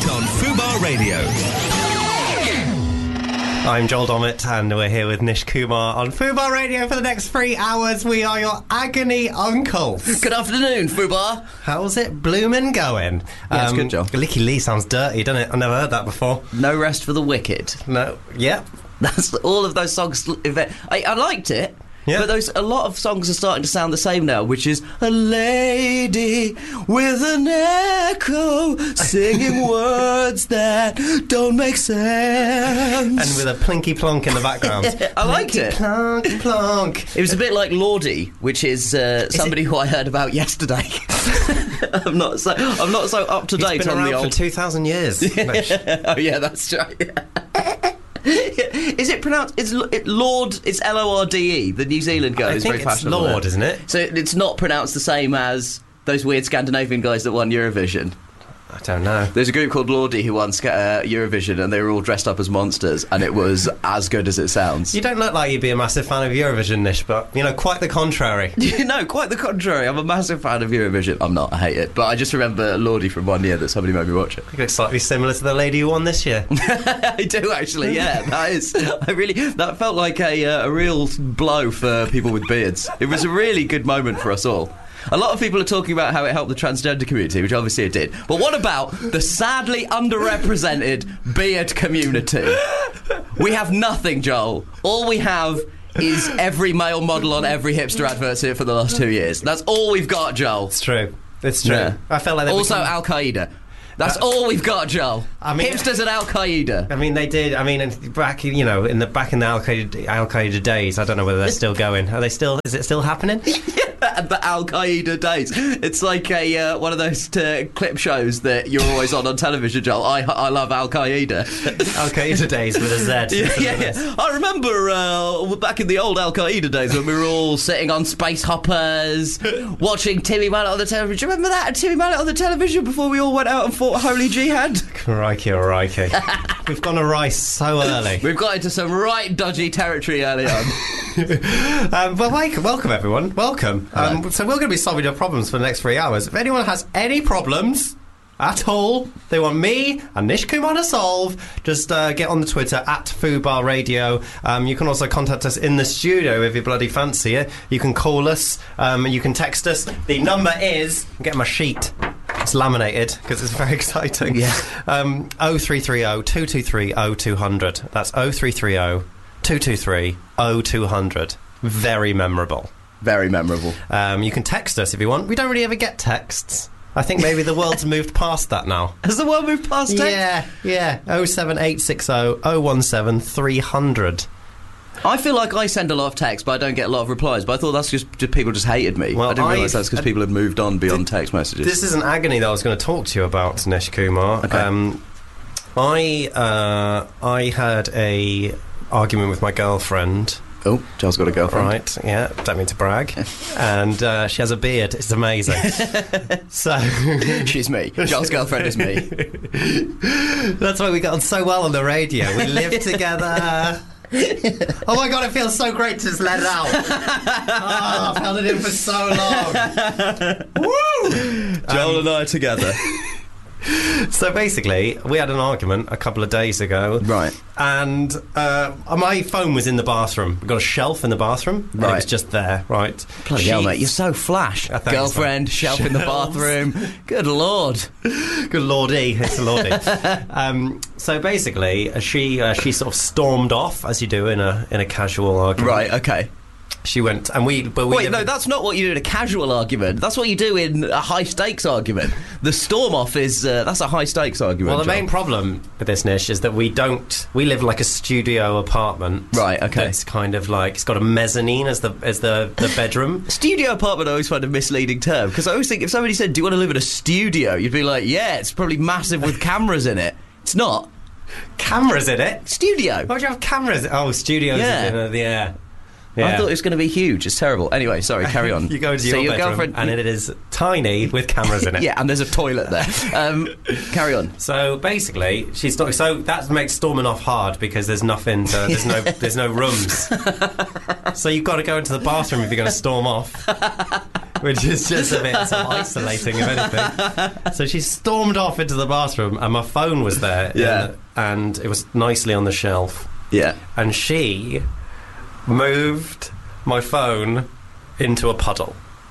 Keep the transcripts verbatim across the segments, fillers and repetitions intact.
on Fubar Radio. I'm Joel Dommett, and we're here with Nish Kumar on Fubar Radio for the next three hours. We are your agony uncles. Good afternoon, Fubar. How's it bloomin' going? Yeah, it's good, Joel. Licky Lee sounds dirty, doesn't it? I've never heard that before. No Rest for the Wicked. No, yep. That's all of those songs. I, I liked it. Yeah. But those a lot of songs are starting to sound the same now, which is a lady with an echo singing words that don't make sense. And with a plinky plonk in the background. Yeah, I liked plinky it. Plonk, plonk. It was a bit like Lordi, which is, uh, is somebody it? who I heard about yesterday. I'm not so I'm not so up to date He's been on around the old. for two thousand years. Oh yeah, that's right. Is it pronounced? It's it Lord. It's L O R D E. The New Zealand guy I is think very it's fashionable. Lord, there. isn't it? So it's not pronounced the same as those weird Scandinavian guys that won Eurovision. I don't know. There's a group called Lordi who won uh, Eurovision, and they were all dressed up as monsters, and it was as good as it sounds. You don't look like you'd be a massive fan of Eurovision, Nish, but, you know, quite the contrary. No, quite the contrary. I'm a massive fan of Eurovision. I'm not. I hate it. But I just remember Lordi from one year that somebody made me watch it. You look slightly similar to the lady who won this year. I do, actually, yeah. That is... I really... That felt like a, uh, a real blow for people with beards. It was a really good moment for us all. A lot of people are talking about how it helped the transgender community, which obviously it did. But what about the sadly underrepresented beard community? We have nothing, Joel. All we have is every male model on every hipster advert here for the last two years. That's all we've got, Joel. It's true. It's true. Yeah. I felt like they Also, become... Al Qaeda. That's Uh, all we've got, Joel. I mean- Hipsters and Al Qaeda. I mean, they did. I mean, back you know, in the back in the Al Qaeda Al Qaeda days. I don't know whether they're still going. Are they still? Is it still happening? The Al Qaeda days. It's like a uh, one of those uh, clip shows that you're always on on television, Joel. I I love Al Qaeda. Al Qaeda days with a Z. Yeah, yeah, yeah. I remember uh, back in the old Al Qaeda days when we were all sitting on space hoppers, watching Timmy Mallet on the television. Do you remember that? Timmy Mallet on the television before we all went out and fought Holy Jihad. Crikey, crikey. We've gone awry so early. We've got into some right dodgy territory early on. um, well, welcome, welcome everyone. Welcome. Um, so we're going to be solving your problems for the next three hours. If anyone has any problems at all they want me and Nish Kumar to solve, just uh, get on the Twitter at Fubar Radio. Um, you can also contact us in the studio if you bloody fancy it. You can call us, um, you can text us. The number is, I'm getting my sheet, it's laminated because it's very exciting. Yeah. Um, oh three three oh, two two three, oh two hundred. That's oh three three oh, two two three, oh two hundred. Very memorable. Very memorable. Um, you can text us if you want. We don't really ever get texts. I think maybe the world's moved past that now. Has the world moved past text? Yeah, yeah. oh seven eight six oh, oh one seven, three hundred. I feel like I send a lot of texts, but I don't get a lot of replies. But I thought that's just, just people just hated me. Well, I didn't realise I've- that's because people had moved on beyond text messages. This is an agony that I was going to talk to you about, Nish Kumar. Okay. Um, I uh, I had a argument with my girlfriend. Oh, Joel's got a girlfriend. Right, yeah, don't mean to brag. And uh, she has a beard. It's amazing. So She's me. Joel's girlfriend is me. that's why we got on so well on the radio. We lived together. Oh my god, it feels so great to just let it out. Oh, I've held it in for so long. Woo! Joel Um, and I are together. So basically, we had an argument a couple of days ago. Right. And uh, my phone was in the bathroom. We've got a shelf in the bathroom. And it Right. was just there, right? Bloody She- hell, mate, you're so flash. Uh, thanks, Girlfriend, mate. shelf in the Shelves. bathroom. Good lord. Good lordy, it's a lordy. um, so basically, uh, she uh, she sort of stormed off, as you do in a in a casual argument. Right, okay. She went, and we... But we Wait, no, that's not what you do in a casual argument. That's what you do in a high-stakes argument. The storm-off is... Uh, that's a high-stakes argument, Well, the Joel. main problem with this, Nish, is that we don't... We live like a studio apartment. Right, okay. It's kind of like... It's got a mezzanine as the as the, the bedroom. Studio apartment I always find a misleading term, because I always think if somebody said, do you want to live in a studio? You'd be like, yeah, it's probably massive with cameras in it. It's not. Cameras in it? Studio. Why would you have cameras? Oh, studios Yeah. is in uh, the air. I thought it was going to be huge. It's terrible. Anyway, sorry, carry on. You go into so your, your bedroom girlfriend, and it is tiny with cameras in it. yeah, and there's a toilet there. Um, carry on. So basically, she's not. So that makes storming off hard because there's nothing. To, there's no. There's no rooms. So you've got to go into the bathroom if you're going to storm off. which is just a bit sort of isolating, if anything. So she stormed off into the bathroom, and my phone was there. Yeah. In, and it was nicely on the shelf. Yeah. And she moved my phone into a puddle.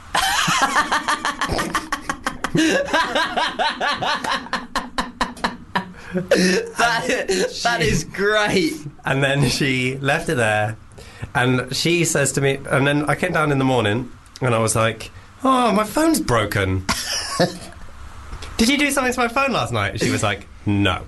that, that is great. And then she left it there, and she says to me, and then I came down in the morning, and I was like, oh, my phone's broken. Did you do something to my phone last night? She was like, no.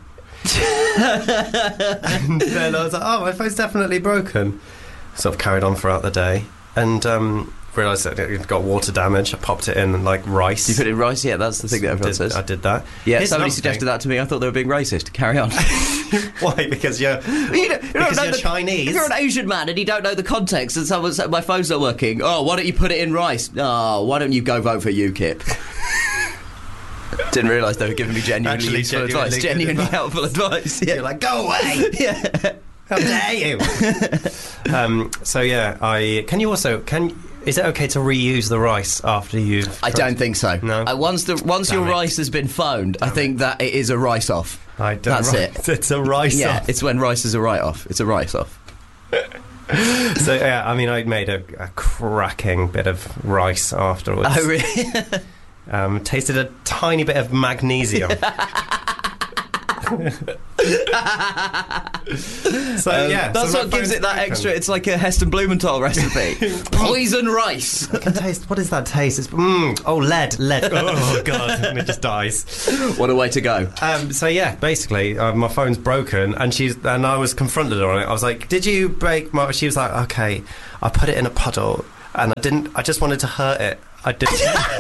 And then I was like, oh, my phone's definitely broken. Sort of carried on throughout the day, and um, realised that it got water damage. I popped it in like rice. You put it in rice? Yeah, that's the thing that everyone did, says. I did that. Yeah, Here's somebody another suggested thing. that to me. I thought they were being racist. Carry on. Why? Because you're, you don't, you don't because know you're the, Chinese. If you're an Asian man and you don't know the context and someone said, my phone's not working, oh, why don't you put it in rice? Oh, why don't you go vote for UKIP? Didn't realise they were giving me genuinely Actually, useful genuinely advice. good Genuinely advice. helpful advice. Yeah. You're like, go away. Yeah. How dare you? um, so yeah, I can you also can is it okay to reuse the rice after you've? I don't think so. No. Uh, once the once Damn your it. rice has been phoned, I think that it is a rice off. I don't. That's right. it. It's a rice Yeah, off. it's when rice is a write off. It's a rice off. So yeah, I mean, I made a, a cracking bit of rice afterwards. Oh really? Um, tasted a tiny bit of magnesium. So Um, yeah, that's so my what gives phone's it that broken. extra. It's like a Heston Blumenthal recipe. Poison rice. I can taste. What does that taste? It's mm, oh lead, lead. Oh god, and it just dies. What a way to go. Um, so yeah, basically, uh, my phone's broken, and she's and I was confronted on it. I was like, "Did you break my?" She was like, "Okay, I put it in a puddle, and I didn't. I just wanted to hurt it. I didn't."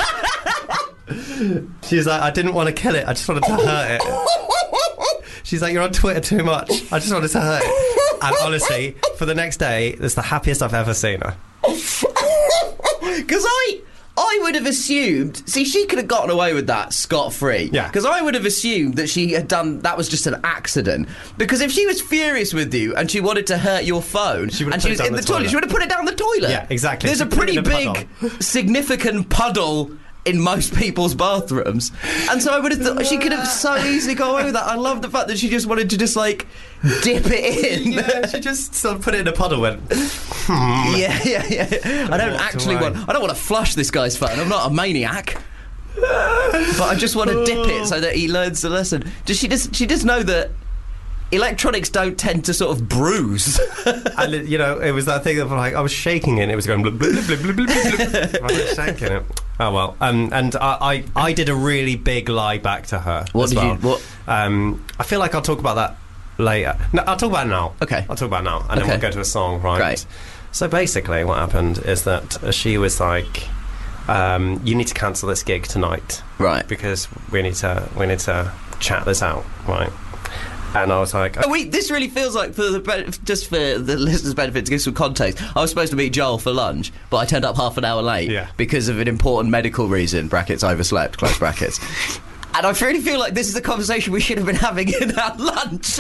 She was like, "I didn't want to kill it. I just wanted to hurt it." She's like, "You're on Twitter too much. I just wanted to hurt it." And honestly, for the next day, it's the happiest I've ever seen her. Because I, I would have assumed. See, she could have gotten away with that scot free. Yeah. Because I would have assumed that she had done that was just an accident. Because if she was furious with you and she wanted to hurt your phone, She would have and she put it was down in the the toilet, toilet. she would have put it down the toilet. Yeah, exactly. There's She a put it pretty in a big, significant puddle in most people's bathrooms, and so I would have thought she could have so easily got away with that. I love the fact that she just wanted to just like dip it in. Yeah, she just sort of put it in a puddle. Went. Yeah, yeah, yeah. I don't walked actually away. want. I don't want to flush this guy's phone. I'm not a maniac. But I just want to dip it so that he learns the lesson. Does she just? She does know that electronics don't tend to sort of bruise. And it, you know, it was that thing of like I was shaking it, and it was going blub, blub, blub, blub, blub, blub. I was shaking it. Oh well, um, and I, I, I did a really big lie back to her. What as did well. you- what- Um, I feel like I'll talk about that later. No, I'll talk about it now. Okay. I'll talk about it now, and then Okay. we'll go to a song, right? Great. So basically, what happened is that uh, she was like, um, "You need to cancel this gig tonight, Right. because we need to, we need to chat this out, right?" And I was like, Oh, we, this really feels like, for the be- just for the listeners' benefit, to give some context, I was supposed to meet Joel for lunch, but I turned up half an hour late Yeah. because of an important medical reason, brackets overslept, close brackets. And I really feel like this is a conversation we should have been having in our lunch.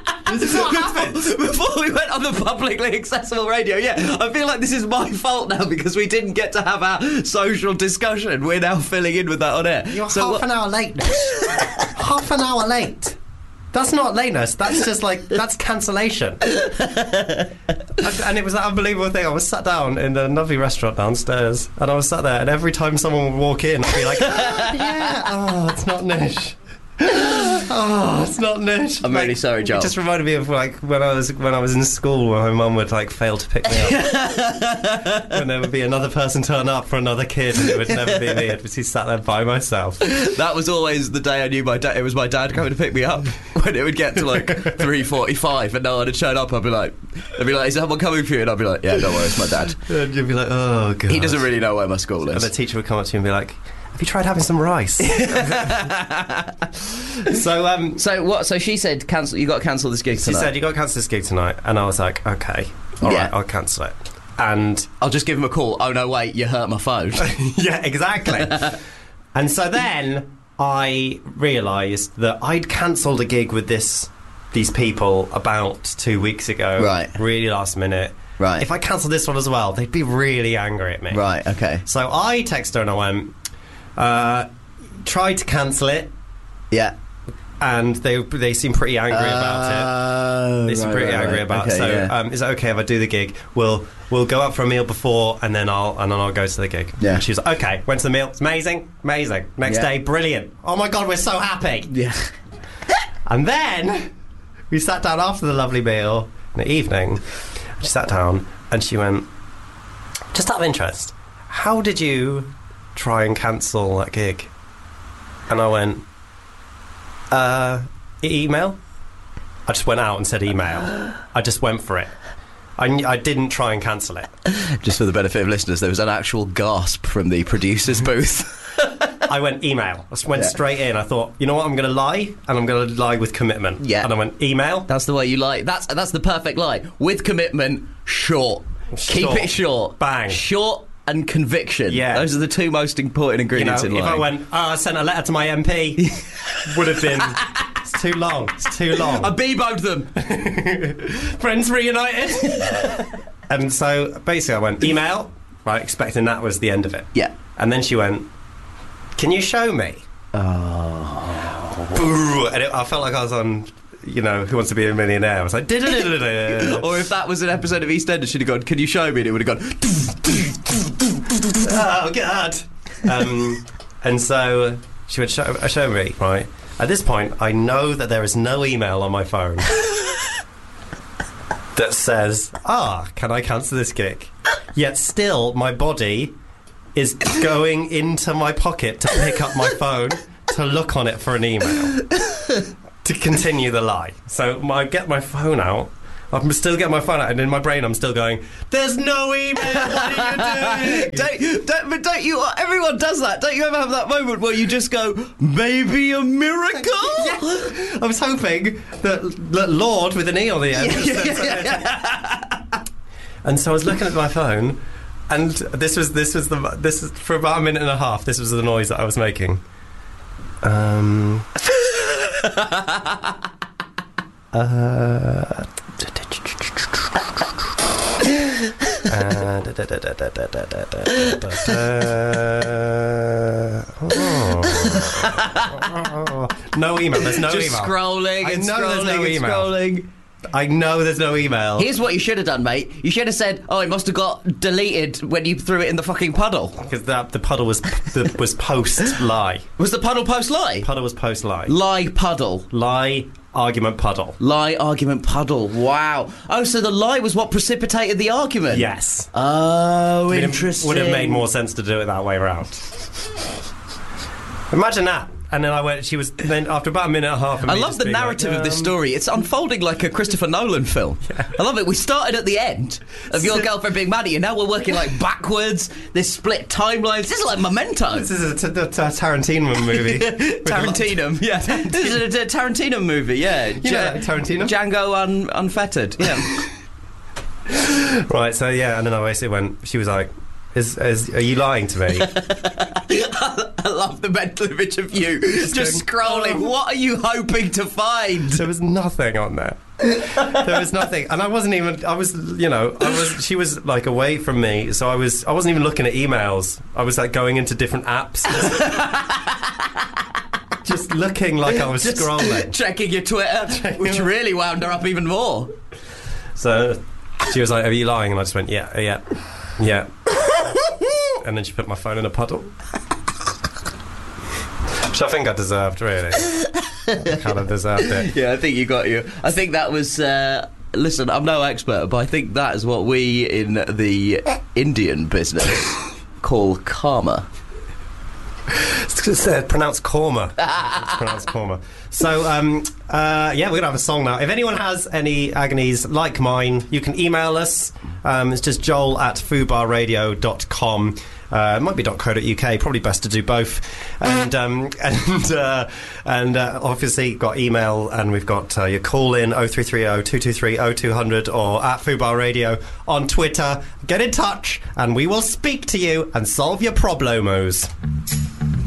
Before we went on the publicly accessible radio. Yeah, I feel like this is my fault now because we didn't get to have our social discussion. We're now filling in with that on air. "You're So half what- an hour late. Half an hour late. That's not lateness. That's just like that's cancellation." and, and it was that unbelievable thing. I was sat down in the lovely restaurant downstairs, and I was sat there, and every time someone would walk in, I'd be like, "Ah, "Yeah, oh, it's not Nish. Oh, it's not Nish." I'm really sorry, Joel. It just reminded me of like when I was when I was in school, when my mum would like fail to pick me up. When there would be another person turn up for another kid, and it would never be me. I'd be sat there by myself. That was always the day I knew my dad. It was my dad coming to pick me up. When it would get to like three forty-five and no one had shown up, I'd be like, "I'd be like, is someone coming for you?" And I'd be like, "Yeah, don't worry, it's my dad." And you'd be like, "Oh god." He doesn't really know where my school And the is. teacher would come up to you and be like, "Have you tried having some rice?" so um, So what? So she said, "Cancel. You got to cancel this gig she tonight." said, "You got to cancel this gig tonight," and I was like, "Okay, all Yeah. right, I'll cancel it." And "I'll just give him a call." "Oh no, wait, you hurt my phone." yeah, exactly. And so then I realised that I'd cancelled a gig with this these people about two weeks ago, Right. Really last minute. Right. If I cancel this one as well, they'd be really angry at me. Right, okay. So I texted her and I went, uh, tried to cancel it, Yeah. and they they seem pretty angry about Uh, it. They seem right, pretty right, angry right. about Okay, it. So yeah. um, is it okay if I do the gig? We'll we'll go out for a meal before, and then I'll and then I'll go to the gig. Yeah. And she was like, okay. Went to the meal. It's amazing, amazing. Next Yeah. day, brilliant. Oh my god, we're so happy. Yeah. And then we sat down after the lovely meal in the evening. She sat down and she went, just out of interest, how did you try and cancel that gig? And I went, uh, e- email? I just went out and said email. I just went for it. I, I didn't try and cancel it. Just for the benefit of listeners, there was an actual gasp from the producer's booth. I went email. I just went Yeah. straight in. I thought, you know what, I'm going to lie, and I'm going to lie with commitment. Yeah. And I went, email? That's the way you lie. That's that's the perfect lie. With commitment, short. Keep Short. it short. Bang. Short and conviction. Yeah. Those are the two most important You know, ingredients if in lying. I went, oh, I sent a letter to my M P, would have been, it's too long, it's too long. I Bebo'd them. Friends reunited. And so basically I went, email, right, expecting that was the end of it. Yeah. And then she went, can you show me? Oh. Boo! And it, I felt like I was on, you know, Who Wants to Be a Millionaire. I was like, "Da-da-da-da-da." Or if that was an episode of EastEnders, she'd have gone, can you show me? And it would have gone, Oh, God. Um, and so she would show, show me, right? At this point, I know that there is no email on my phone that says, ah, can I cancel this gig? Yet still, my body is going into my pocket to pick up my phone to look on it for an email to continue the lie. So I get my phone out. I'm still getting my phone out, and in my brain I'm still going, there's no email, what are you doing? don't, don't, but don't you, everyone does that. Don't you ever have that moment where you just go, maybe a miracle? Yeah. I was hoping that, that Lord with an E on the end. And so I was looking at my phone, and this was this was the this is for about a minute and a half. This was the noise that I was making. Um. uh. No email. There's no just email. scrolling I and know scrolling there's no and email. scrolling. I know there's no email. Here's what you should have done, mate. You should have said, oh, it must have got deleted when you threw it in the fucking puddle. Because that the puddle was the, was post lie. Was the puddle post lie? Puddle was post lie. Lie puddle. Lie argument puddle. Lie argument puddle. Wow. Oh, so the lie was what precipitated the argument? Yes. Oh, I mean, interesting. It would have made more sense to do it that way around. Imagine that. And then I went. She was. Then after about a minute and a half. Of I me love just the being narrative like, of this um, story. It's unfolding like a Christopher Nolan film. Yeah. I love it. We started at the end of your So- girlfriend being mad at you. Now we're working like backwards. This split timelines. This is like Memento. This is a, t- t- t- Tarantino movie. Tarantino, yeah. This is a, a Tarantino movie, yeah. You know that Tarantino? Django un- Unfettered, yeah. Right. So yeah, and then I basically went. She was like, "Is, is are you lying to me?" I love the mental image of you just scrolling. What are you hoping to find? There was nothing on there. There was nothing, and I wasn't even. I was, you know, I was. She was like away from me, so I was. I wasn't even looking at emails. I was like going into different apps, just, just looking like I was Just scrolling. Checking your Twitter, which really wound her up even more. So she was like, "Are you lying?" And I just went, "Yeah, yeah, yeah." And then she put my phone in a puddle, which I think I deserved. Really, I kind of deserved it. Yeah, I think you got you. I think that was. Uh, listen, I'm no expert, but I think that is what we in the Indian business call karma. It's uh, pronounced korma. It's pronounced korma. So, um, uh, yeah, we're going to have a song now. If anyone has any agonies like mine, you can email us. Um, it's just joel at fubar radio dot com. Uh, it might be .co.uk, probably best to do both. And um, and uh, and uh, obviously got email, and we've got uh, your call in oh three three oh, two two three, oh two hundred or at Fubar Radio on Twitter. Get in touch and we will speak to you and solve your problemos.